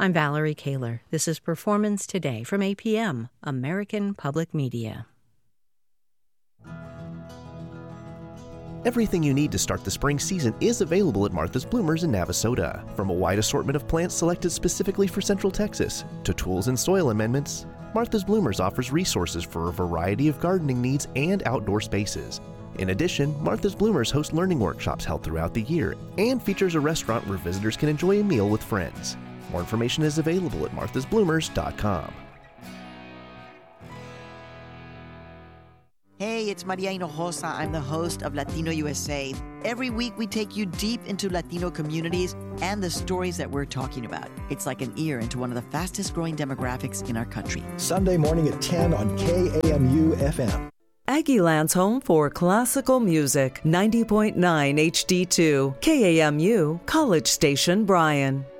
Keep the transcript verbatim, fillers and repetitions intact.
I'm Valerie Kaler. This is Performance Today from A P M, American Public Media. Everything you need to start the spring season is available at Martha's Bloomers in Navasota. From a wide assortment of plants selected specifically for Central Texas, to tools and soil amendments, Martha's Bloomers offers resources for a variety of gardening needs and outdoor spaces. In addition, Martha's Bloomers hosts learning workshops held throughout the year and features a restaurant where visitors can enjoy a meal with friends. More information is available at marthas bloomers dot com. Hey, it's Maria Hinojosa. I'm the host of Latino U S A. Every week we take you deep into Latino communities and the stories that we're talking about. It's like an ear into one of the fastest growing demographics in our country. Sunday morning at ten on K A M U F M. Aggieland's home for classical music, ninety point nine H D two, K A M U, College Station, Bryan.